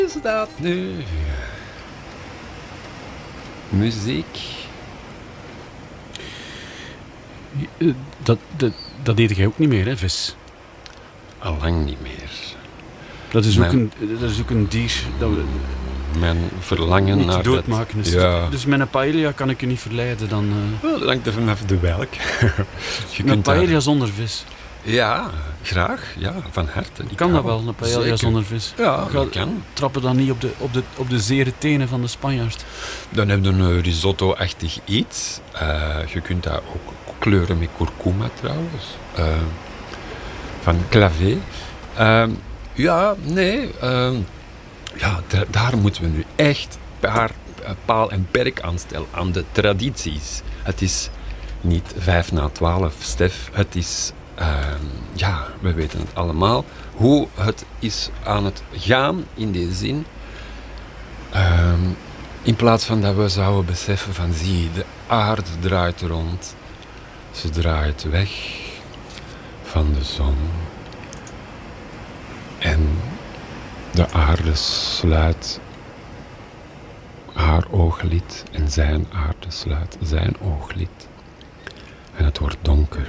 is dat nu? Muziek. Dat eet jij ook niet meer, hè, vis? Allang niet meer. Dat is ook een dier dat we Mijn verlangen niet naar doodmaken is. Ja. Dus met een paella kan ik je niet verleiden dan... Dat hangt er vanaf de welk. Je Een paella daar... zonder vis. Ja, graag. Ja, van harte. Ik Kan dat hou. wel, een paella Zeker. zonder vis? Ja, dat kan. Trappen dan niet op de zere tenen van de Spanjaard. Dan heb je een risotto-achtig iets. Je kunt dat ook kleuren met kurkuma trouwens. Van clavé. Ja, nee. Daar moeten we nu echt paal en perk aan stellen. Aan de tradities. Het is niet 11:55, Stef. Het is... we weten het allemaal. Hoe het is aan het gaan in deze zin. In plaats van dat we zouden beseffen van zie, de aarde draait rond. Ze draait weg van de zon. En de aarde sluit haar ooglid en zijn aarde sluit zijn ooglid. En het wordt donker.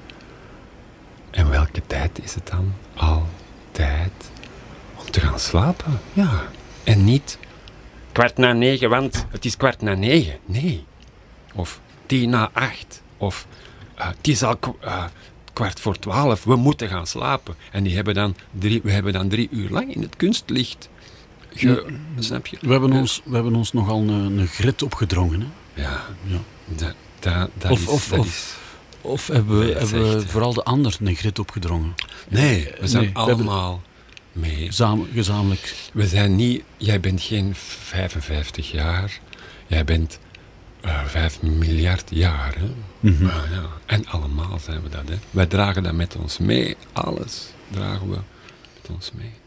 En welke tijd is het dan? Altijd om te gaan slapen. Ja. En niet 9:15, want het is 9:15. Nee. Of 10:08. Of het is al 11:15. We moeten gaan slapen. En we hebben dan 3 uur lang in het kunstlicht. Snap je? We hebben ons nogal een grit opgedrongen. Hè? Ja. Ja. Of hebben we vooral de ander een grit opgedrongen? Nee, we zijn allemaal mee. Gezamenlijk. We zijn niet... Jij bent geen 55 jaar. Jij bent 5 miljard jaar. Hè? Mm-hmm. Ja. En allemaal zijn we dat. Hè? Wij dragen dat met ons mee. Alles dragen we met ons mee.